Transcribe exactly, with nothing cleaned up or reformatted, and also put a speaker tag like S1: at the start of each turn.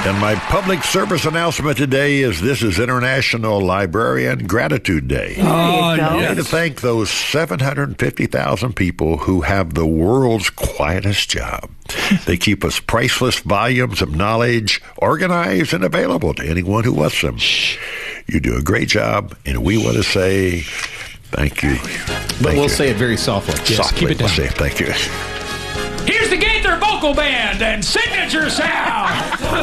S1: And my public service announcement today is this is International Librarian Gratitude Day.
S2: Oh,
S1: I
S2: yes.
S1: need to thank those seven hundred fifty thousand people who have the world's quietest job. They keep us priceless volumes of knowledge organized and available to anyone who wants them. You do a great job, and we want to say thank you.
S3: But
S1: Thank
S3: we'll
S1: you.
S3: say it very softly.
S2: Yes,
S1: Softly,
S2: keep it
S1: we'll
S2: down.
S1: say thank you.
S4: Here's the Gaither Vocal Band and Signature Sound.